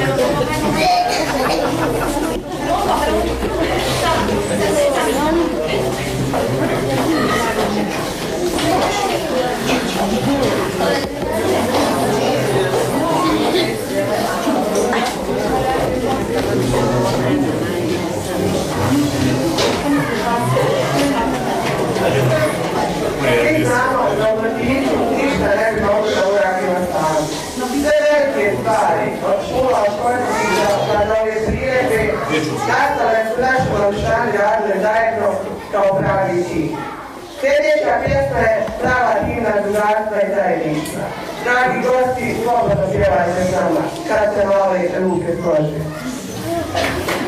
Nastale su našem odlišanju radili zajedno kao pravi tim. Sljedeća pjesma je prava himna drugarstva i zajedništva. Dragi gosti, slobodno pjevajte s nama, kad se male ruke slože.